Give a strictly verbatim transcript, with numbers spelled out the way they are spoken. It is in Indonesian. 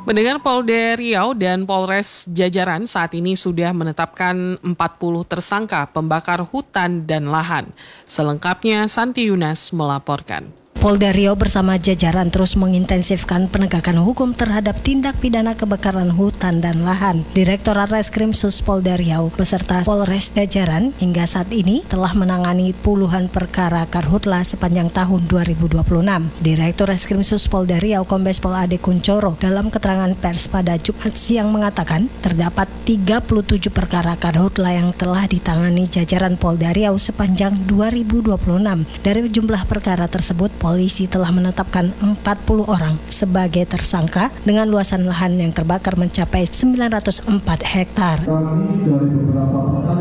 Mendengar Polda Riau dan Polres Jajaran saat ini sudah menetapkan empat puluh tersangka pembakar hutan dan lahan. Selengkapnya Santi Yunas melaporkan. Polda Riau bersama jajaran terus mengintensifkan penegakan hukum terhadap tindak pidana kebakaran hutan dan lahan. Direktorat Reskrim Sus Polda Riau beserta Polres Jajaran hingga saat ini telah menangani puluhan perkara karhutla sepanjang tahun dua ribu dua puluh enam. Direktur Reskrim Sus Polda Riau Kombes Pol Ade Kuncoro dalam keterangan pers pada Jumat siang mengatakan terdapat tiga puluh tujuh perkara karhutla yang telah ditangani jajaran Polda Riau sepanjang dua ribu dua puluh enam. Dari jumlah perkara tersebut, polisi telah menetapkan empat puluh orang sebagai tersangka dengan luasan lahan yang terbakar mencapai sembilan ratus empat hektar. Kami dari beberapa perkara